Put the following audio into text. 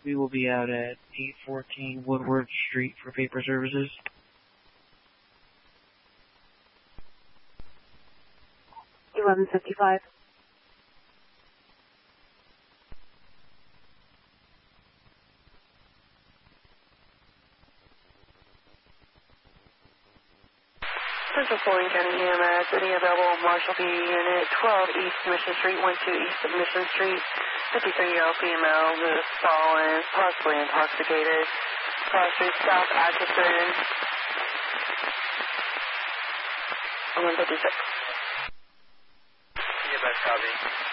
We will be out at 814 Woodward Street for paper services. $11.55. Central Fulton County EMS, any available Marshall P Unit 12 East Mission Street, 12 East of Mission Street, 53-year-old female who is fallen, possibly intoxicated, possibly South Atchison, 156. EMS copy.